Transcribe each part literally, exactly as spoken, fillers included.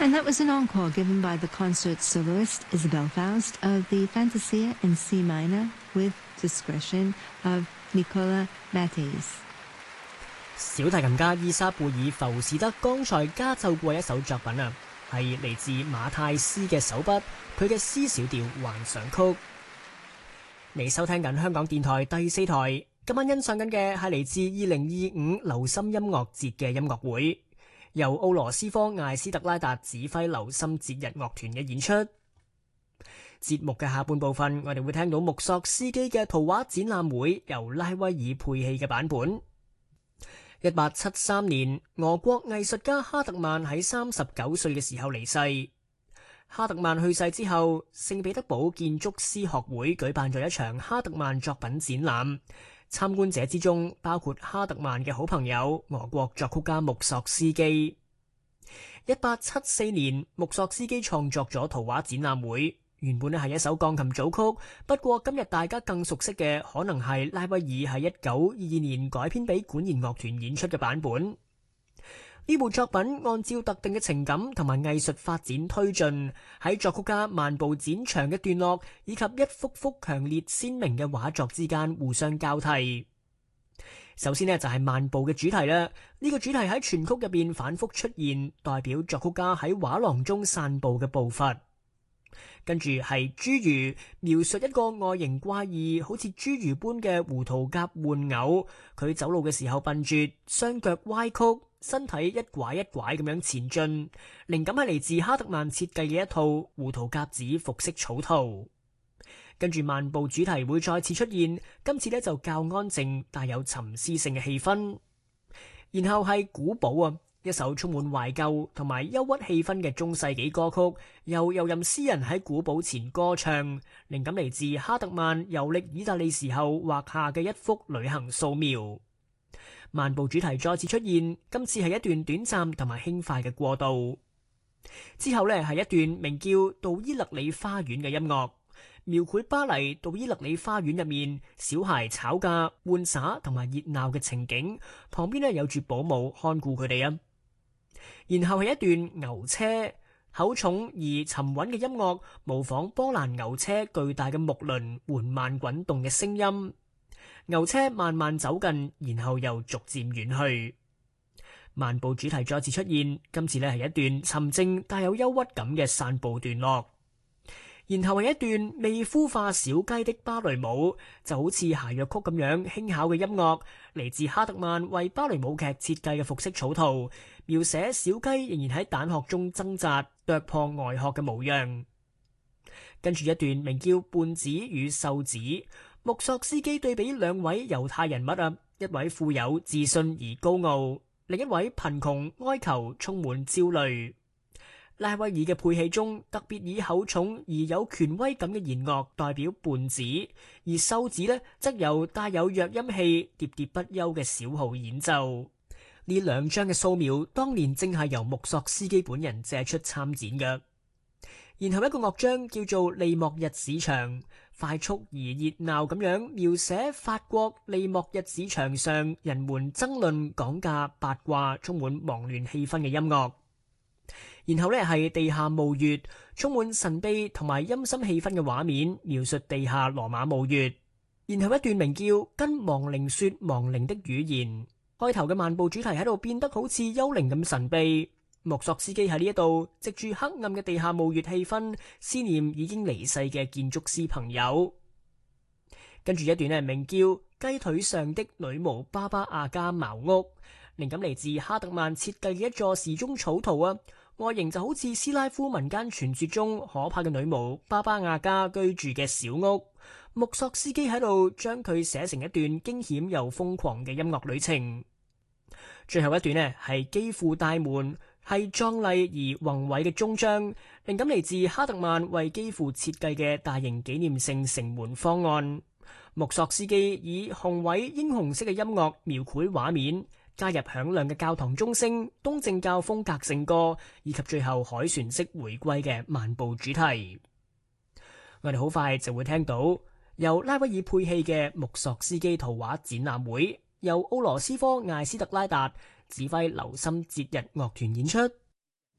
And that was an encore given by the concert soloist Isabel Faust of the Fantasia in C minor with discretion of Nicola Matthys。 小提琴家伊莎貝爾浮士德剛才加奏過一首作品啊，係嚟自馬泰斯嘅手筆，佢嘅 C 小調幻想曲。你收聽緊香港電台第四台，今晚欣賞緊嘅係嚟自二零二五流心音樂節嘅音樂會，由奧羅斯科艾斯特拉達指揮流心節日樂團嘅演出。節目嘅下半部分，我哋會聽到穆索斯基嘅圖畫展覽會，由拉威爾配器嘅版本。一八七三年，俄國藝術家哈特曼喺三十九歲嘅時候離世。哈特曼去世之後，聖彼得堡建築師學會舉辦咗一場哈特曼作品展覽，參觀者之中包括哈特曼嘅好朋友俄國作曲家穆索斯基。一八七四年，穆索斯基創作咗圖畫展覽會。原本咧係一首鋼琴組曲，不過今日大家更熟悉嘅可能係拉威爾喺一九二二年改編俾管弦樂團演出嘅版本。呢部作品按照特定嘅情感同埋藝術發展推進，喺作曲家漫步展長嘅段落以及一幅幅強烈鮮明嘅畫作之間互相交替。首先呢，就係漫步嘅主題啦，呢個主題喺全曲入邊反覆出現，代表作曲家喺畫廊中散步嘅步伐。跟住係侏儒，描述一個外形怪異好似侏儒般嘅胡桃夾玩偶，佢走路嘅時候笨拙，雙腳歪曲，身體一拐一拐咁樣前進。靈感係嚟自哈特曼設計嘅一套胡桃夾子服飾草圖。跟住漫步主題會再次出現，今次呢就較安靜，帶有沉思性嘅氣氛。然後係古堡啊，一首充滿懷舊同埋憂鬱氣氛嘅中世紀歌曲，由遊吟詩人喺古堡前歌唱，靈感嚟自哈特曼遊歷意大利時候畫下嘅一幅旅行素描。漫步主題再次出現，今次係一段短暫同埋輕快嘅過渡。之後呢係一段名叫杜伊勒里花園嘅音樂，描繪巴黎杜伊勒里花園入面小孩吵架、玩耍同埋熱鬧嘅情景，旁邊呢有住保姆看顧佢哋啊。然後係一段牛車，厚重而沉穩嘅音樂，模仿波蘭牛車巨大嘅木輪緩慢滾動嘅聲音。牛車慢慢走近，然後又逐漸遠去。漫步主題再次出現，今次呢係一段沉靜帶有憂鬱感嘅散步段落。然後係一段未孵化小雞的芭蕾舞，就好似諧謔曲咁樣輕巧嘅音樂，嚟自哈特曼為芭蕾舞劇設計嘅服飾草圖，描寫小雞仍然喺蛋殼中掙扎，啄破外殼嘅模樣。跟住一段名叫胖子與瘦子，穆索斯基對比兩位猶太人物啊，一位富有自信而高傲，另一位貧窮哀求充滿焦慮。拉威爾嘅配器中特別以厚重而有權威感嘅弦樂代表胖子，而瘦子呢則有帶有弱音器喋喋不休嘅小號演奏。呢兩張嘅素描當年正係由穆索斯基本人借出參展嘅。然後一個樂章叫做利莫日市場，快速而熱鬧咁樣描寫法國利莫日市場上人們爭論講價八卦，充滿忙亂氣氛嘅音樂。然後呢係地下墓穴，充滿神秘同埋陰森氣氛嘅畫面，描述地下羅馬墓穴。然後一段名叫跟亡靈說亡靈的語言。開頭嘅漫步主題喺度變得好似幽靈咁神秘。穆索斯基喺呢一度藉住黑暗嘅地下墓穴氣氛，思念已經離世嘅建築師朋友。跟住一段呢名叫雞腿上的女巫巴巴亞加茅屋，靈感嚟自哈特曼設計嘅一座時鐘草圖啊。外形就好似斯拉夫民間傳說中可怕嘅女巫巴巴亞加居住嘅小屋。穆索斯基喺度將佢寫成一段驚險又瘋狂嘅音樂旅程。最後一段呢係基輔大門，係壯麗而宏偉嘅終章，靈感嚟自哈特曼為基輔設計嘅大型紀念性城門方案。穆索斯基以宏偉英雄式嘅音樂描繪畫面，加入響亮嘅教堂鐘聲、東正教風格聖歌，以及最後凱旋式回歸嘅漫步主題。我哋好快就會聽到由拉威爾配器嘅穆索斯基圖畫展覽會，由奧羅斯科艾斯特拉達指揮流心節日樂團演出。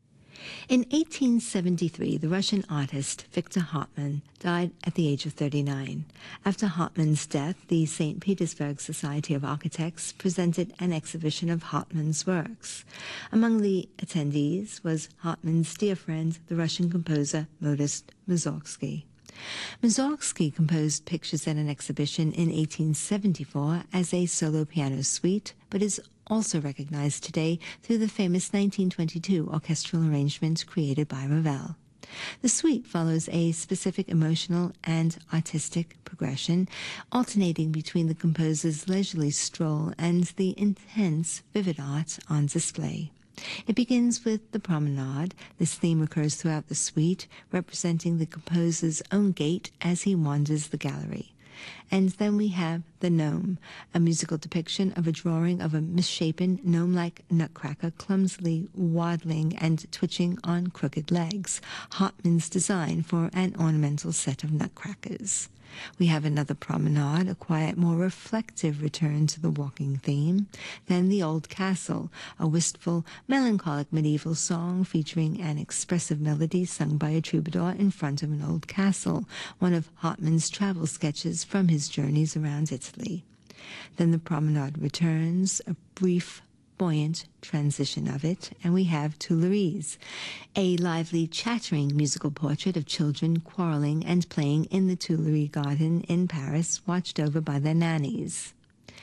In eighteen seventy-three, the Russian artist Victor Hartmann died at the age of thirty-nine. After Hartmann's death, the Saint Petersburg Society of Architects presented an exhibition of Hartmann's works. Among the attendees was Hartmann's dear friend, the Russian composer Modest Mussorgsky. Mussorgsky composed pictures at an exhibition in eighteen seventy-four as a solo piano suite, but is also recognized today through the famous nineteen twenty-two orchestral arrangement created by Ravel. The suite follows a specific emotional and artistic progression, alternating between the composer's leisurely stroll and the intense, vivid art on display. It begins with the promenade. This theme occurs throughout the suite, representing the composer's own gait as he wanders the gallery. And then we have the gnome, a musical depiction of a drawing of a misshapen gnome-like nutcracker clumsily waddling and twitching on crooked legs, Hartmann's design for an ornamental set of nutcrackers. We have another promenade, a quiet, more reflective return to the walking theme. Then the Old Castle, a wistful, melancholic medieval song featuring an expressive melody sung by a troubadour in front of an old castle, one of Hartmann's travel sketches from his journeys around Italy. Then the promenade returns, a brief, buoyant transition of it, and we have Tuileries, a lively, chattering musical portrait of children quarreling and playing in the Tuileries Garden in Paris, watched over by their nannies.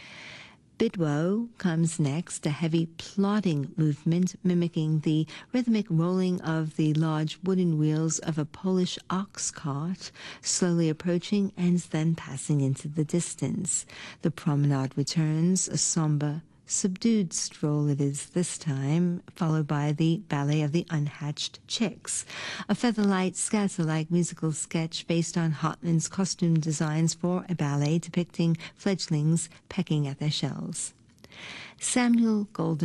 Bidwow comes next, a heavy, plodding movement mimicking the rhythmic rolling of the large wooden wheels of a Polish ox cart, slowly approaching and then passing into the distance. The promenade returns, a somber, subdued stroll it is this time, followed by the Ballet of the Unhatched Chicks, a featherlight, scatter-like musical sketch based on Hartmann's costume designs for a ballet depicting fledglings pecking at their shells. Samuel Goldwyn